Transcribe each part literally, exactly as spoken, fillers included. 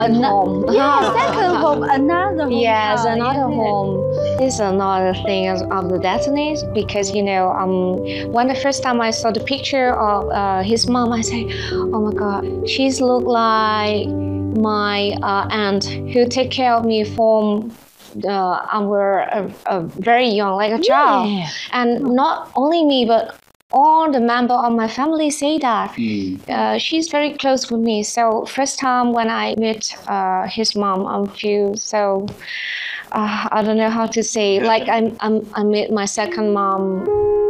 An home. Yeah, second home, another home. Yes, Ah, another yeah. home. This is another thing of of the destiny because you know, um, when the first time I saw the picture of uh, his mom, I say, oh my God, she's look like my uh, aunt who take care of me from uh, our uh, uh, very young, like a child, Yeah. and not only me but all the member of my family say that. Mm. Uh, she's very close with me. So first time when I met uh, his mom, I feel so. Uh, I don't know how to say. Like I'm, I'm, I met my second mom.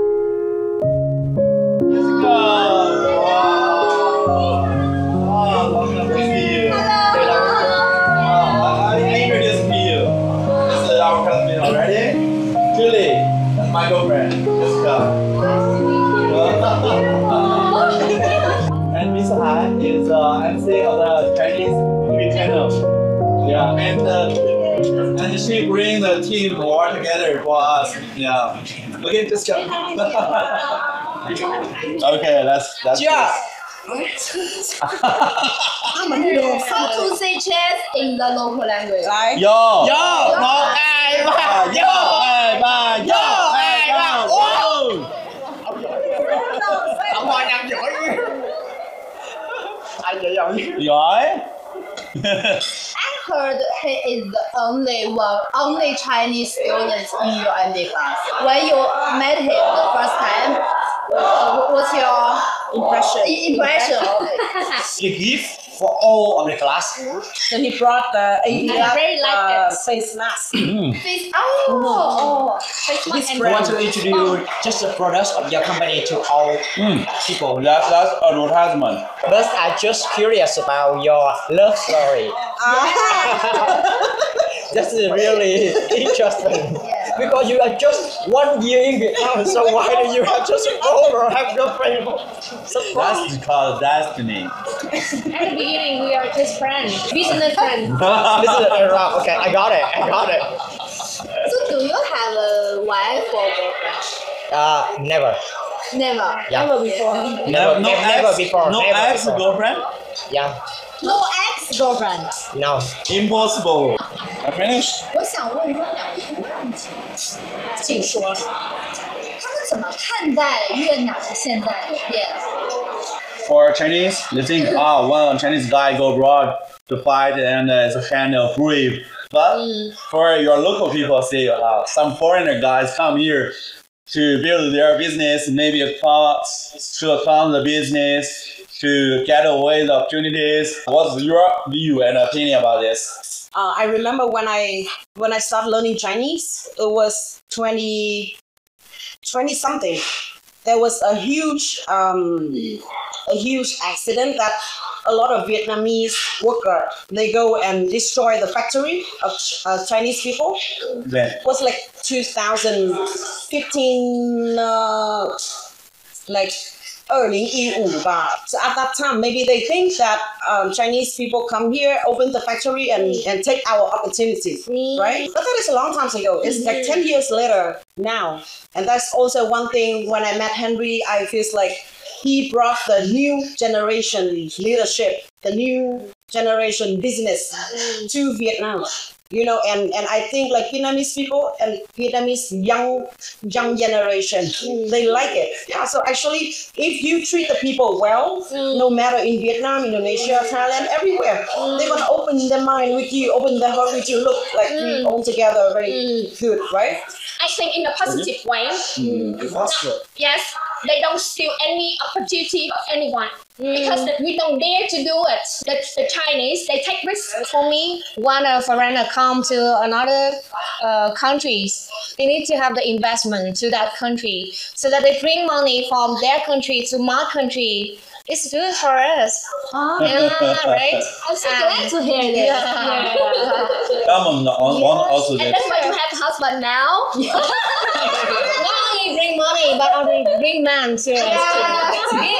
Julie, that's my girlfriend. Jessica. And Miss Han is uh, M C of the Chinese T V channel. Yeah, and uh, and she bring the team all together for us. Yeah. Look at Jessica. Okay, that's that's. Yeah. How to say cheers in the local language? Like, Yo. Yo. No. Ai ba. Yo. Ai ba. Yo. Ai ba. Wow. Ông Hoa Nam giỏi. Ai vậy rồi? Giỏi. I heard he is the only one, only Chinese student in your M D class. When you met him the first time, uh, what's your Impression. impression of it? He gift for all of the class. Then he brought the A D I very like uh, it. face mask. Face, oh, oh, face mask This and brand to introduce just the products of your company to all people. That, that's advertisement. But I'm just curious about your love story. That's really interesting. Because you are just one year in Vietnam, so why do you have just over have girlfriend? That's because destiny. At the beginning, we are just friends, business friends. This is a wrap. Okay, I got it. I got it. So do you have a wife or girlfriend? Uh, never. Never. Yeah. Never before. Never, no never, never ex, before. No never ex before. girlfriend? Yeah. No ex-girlfriend. No. Impossible. I finished. 我想问问两个问题，请说。他们怎么看待越南现在的变？ For Chinese, they think, ah, one Chinese guy go abroad to fight and uh, is kind of brave. But for your local people, say, uh, some foreigner guys come here to build their business, maybe across, to account the business, to get away the opportunities. What's your view and opinion about this? Uh, I remember when I when I started learning Chinese, it was twenty, twenty something. There was a huge um, a huge accident that a lot of Vietnamese worker they go and destroy the factory of uh, Chinese people. Then, It was like two thousand fifteen, uh, like 二零一五吧. So at that time, maybe they think that um, Chinese people come here, open the factory, and, and take our opportunities, right? But that is a long time ago. It's like ten years later now. And that's also one thing when I met Henry, I feel like he brought the new generation leadership, the new generation business to Vietnam. You know, and, and I think like Vietnamese people and Vietnamese young young generation, they like it. Yeah, so actually, if you treat the people well, no matter in Vietnam, Indonesia, Thailand, everywhere, they're gonna open their mind with you, open their heart with you. Look, like we all together, very good, right? I think in a positive way. Yes, they don't steal any opportunity of anyone because that we don't dare to do it. The, the Chinese, they take risks. For me, when a foreigner come to another uh, countries, they need to have the investment to that country so that they bring money from their country to my country. It's good for us. Yeah, right? I'm so glad to hear this. Yeah. come on, on, on also And this. that's why you have husband now. Not only bring money, but also bring man to us.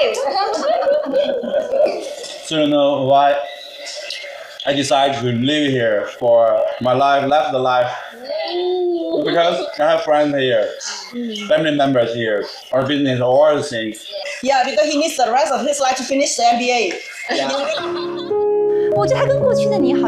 So you know why I decided to live here for my life, left the life. Because I have friends here, family members here, our business, all the things. Yeah, because he needs the rest of his life to finish the M B A. 我觉得他跟过去的你好。